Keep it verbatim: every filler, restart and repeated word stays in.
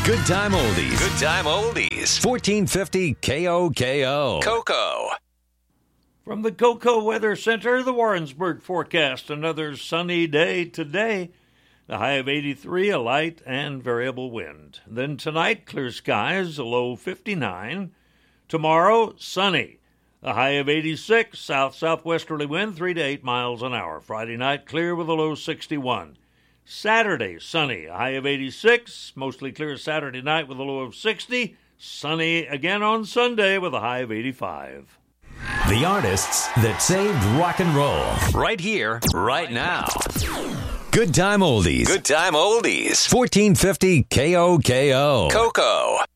Good Time Oldies. Good Time Oldies. fourteen fifty K O K O. Coco. From the Coco Weather Center, the Warrensburg forecast. Another sunny day today. The high of eighty-three, a light and variable wind. Then tonight, clear skies, a low fifty-nine. Tomorrow, sunny. The high of eighty-six, south-southwesterly wind, three to eight miles an hour. Friday night, clear with a low sixty-one. Saturday, sunny, a high of eighty-six, mostly clear Saturday night with a low of sixty, sunny again on Sunday with a high of eighty-five. The artists that saved rock and roll. Right here, right now. Good Time Oldies. Good Time Oldies. fourteen fifty K O K O. Coco.